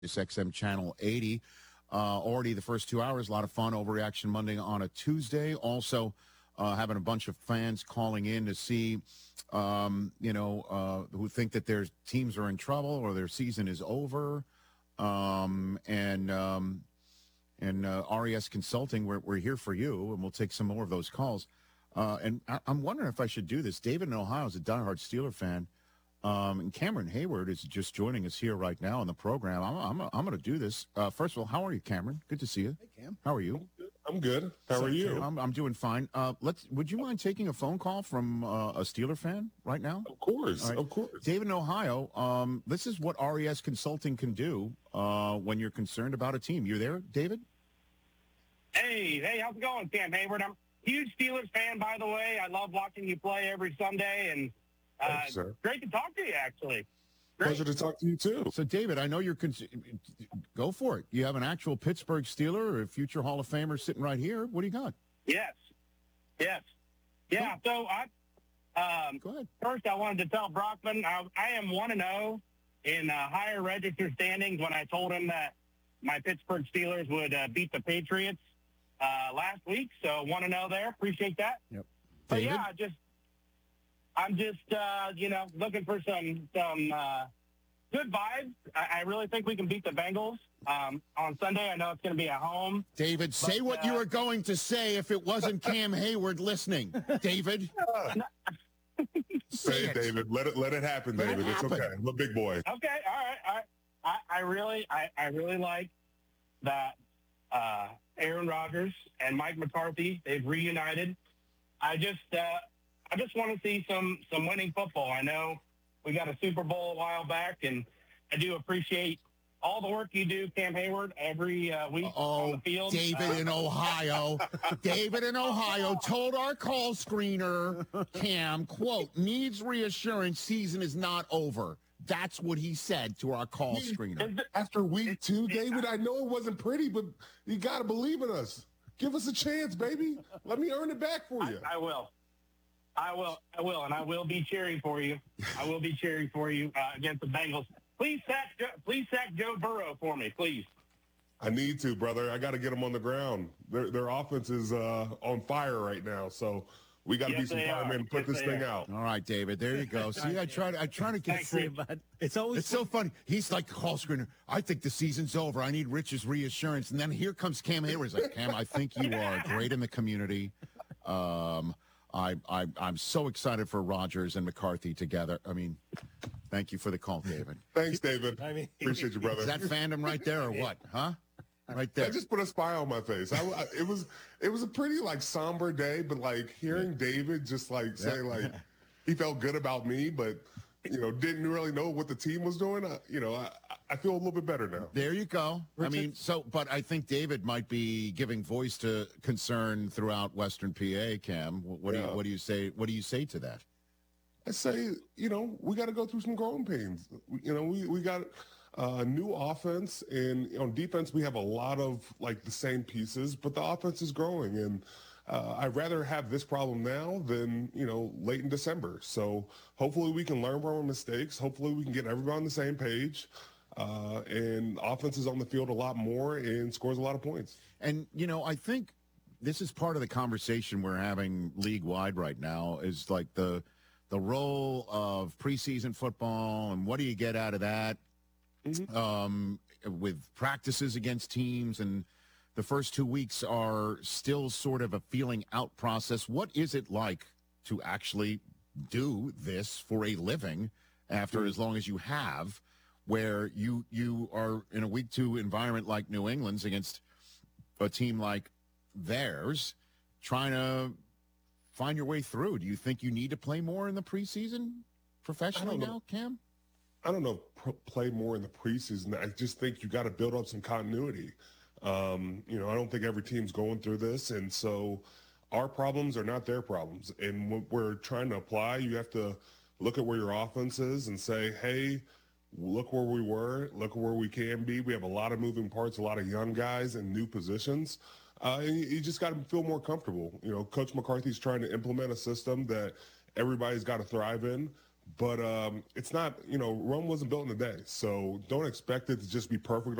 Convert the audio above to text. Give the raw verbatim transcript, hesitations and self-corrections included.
This X M Channel eighty. Uh, already the first two hours, a lot of fun. Overreaction Monday on a Tuesday. Also uh, having a bunch of fans calling in to see, um, you know, uh, who think that their teams are in trouble or their season is over. Um, and um, and uh, R E S Consulting, we're, we're here for you, and we'll take some more of those calls. Uh, and I, I'm wondering if I should do this. David in Ohio is a diehard Steeler fan. Um, and Cameron Hayward is just joining us here right now on the program. I'm I'm, I'm going to do this. Uh, first of all, how are you, Cameron? Good to see you. Hey, Cam. How are you? I'm good. How so, are you? I'm, I'm doing fine. Uh, let's. Would you mind taking a phone call from uh, a Steeler fan right now? Of course, right. of course. David in Ohio. Um, this is what R E S Consulting can do uh, when you're concerned about a team. You there, David? Hey, hey, how's it going, Cam Hayward? I'm a huge Steelers fan, by the way. I love watching you play every Sunday, and uh, Thanks, sir. Great to talk to you, actually. Great. Pleasure to talk to you, too. So, David, I know you're cons- – go for it. You have an actual Pittsburgh Steeler or a future Hall of Famer sitting right here. What do you got? Yes. Yes. Yeah, so I um, – Go ahead. First, I wanted to tell Brockman I, I am one and oh in uh, higher register standings when I told him that my Pittsburgh Steelers would uh, beat the Patriots uh, last week. So, one and oh there. Appreciate that. Yep. But, David? yeah, just – I'm just, uh, you know, looking for some some uh, good vibes. I, I really think we can beat the Bengals um, on Sunday. I know it's going to be at home. David, say but, what uh, you were going to say if it wasn't Cam Hayward listening. David? Say it, David. Let it let it happen, Let it David. happen. It's okay. I'm a big boy. Okay, all right, all right. I, I really, I, I really like that uh, Aaron Rodgers and Mike McCarthy, they've reunited. I just, uh, I just want to see some some winning football. I know we got a Super Bowl a while back, and I do appreciate all the work you do, Cam Hayward, every uh, week Oh, on the field. David Uh, in Ohio. David in Ohio told our call screener, Cam, quote, needs reassurance, season is not over. That's what he said to our call screener. After week two, David, I know it wasn't pretty, but you got to believe in us. Give us a chance, baby. Let me earn it back for you. I, I will. I will. I will, and I will be cheering for you. I will be cheering for you uh, against the Bengals. Please sack, Joe, please sack Joe Burrow for me, please. I need to, brother. I got to get them on the ground. Their their offense is uh, on fire right now, so we got to Yes, be some they firemen are. and put Yes, this they thing are. out. All right, David, there you go. See, I try to, I try to get Thank you. But it's always It's so funny. He's like the call screener. I think the season's over. I need Rich's reassurance. And then here comes Cam Hayward. He's like, Cam, I think you are great in the community. Um, I, I, I'm so excited for Rodgers and McCarthy together. I mean, thank you for the call, David. Thanks, David. I mean- Appreciate you, brother. Is that fandom right there or what? Huh? Right there. That just put a smile on my face. I, I- it was it was a pretty like somber day, but like hearing David just like say like he felt good about me, but you know didn't really know what the team was doing. I, you know, I, I feel a little bit better now. There you go. I mean, so, but I think David might be giving voice to concern throughout Western P A. Cam, what do Yeah. you what do you say? What do you say to that? I say, you know, we got to go through some growing pains. We- You know, we we got a new offense, and on defense we have a lot of like the same pieces, but the offense is growing, and uh, I'd rather have this problem now than you know late in December. So hopefully we can learn from our mistakes. Hopefully we can get everybody on the same page, uh, and offense is on the field a lot more and scores a lot of points. And, you know, I think this is part of the conversation we're having league-wide right now is like the the role of preseason football and what do you get out of that um, with practices against teams. And the first two weeks are still sort of a feeling out process. What is it like to actually do this for a living after as long as you have, where you you are in a week two environment like New England's against a team like theirs, trying to find your way through? Do you think you need to play more in the preseason professionally I don't know. now, Cam? I don't know, pr- play more in the preseason. I just think you got to build up some continuity. Um, you know, I don't think every team's going through this, and so our problems are not their problems. And when we're trying to apply, you have to look at where your offense is and say, hey, look where we were, look where we can be. We have a lot of moving parts, a lot of young guys in new positions. Uh, and you, you just got to feel more comfortable. You know, Coach McCarthy's trying to implement a system that everybody's got to thrive in. But um, it's not, you know, Rome wasn't built in a day. So don't expect it to just be perfect